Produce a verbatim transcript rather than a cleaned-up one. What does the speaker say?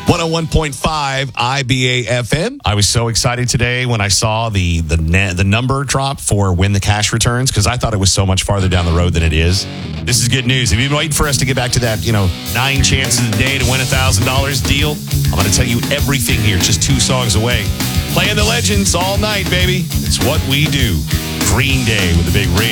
one oh one point five I B A F M. I was so excited today when I saw the the ne- the number drop for when the cash returns because I thought it was so much farther down the road than it is. This is good news. If you've been waiting for us to get back to that, you know, nine chances a day to win one thousand dollars deal, I'm going to tell you everything here, just two songs away. Playing the legends all night, baby. It's what we do. Green Day with the big ring.